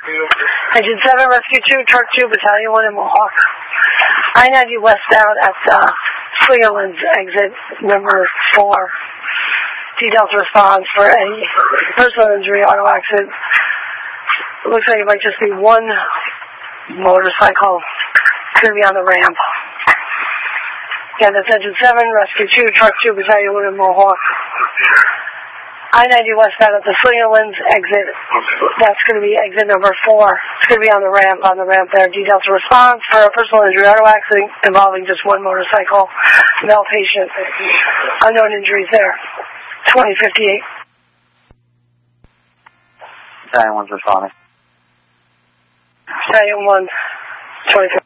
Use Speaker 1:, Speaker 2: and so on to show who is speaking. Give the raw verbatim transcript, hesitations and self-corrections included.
Speaker 1: Engine seven, Rescue two, Truck two, Battalion one in Mohawk. I ninety westbound at uh, Slingerland's exit number four. Details response for a personal injury auto accident. It looks like it might just be one motorcycle. It's going to be on the ramp. Again, that's Engine seven, Rescue two, Truck two, Battalion one in Mohawk. I ninety westbound at the Slingerland's exit. That's going to be exit number four. It's going to be on the ramp, on the ramp there. Details of response for a personal injury auto accident involving just one motorcycle. Male patient. Unknown injuries there. twenty fifty-eight.
Speaker 2: Battalion one's responding.
Speaker 1: Battalion one, twenty fifty-eight.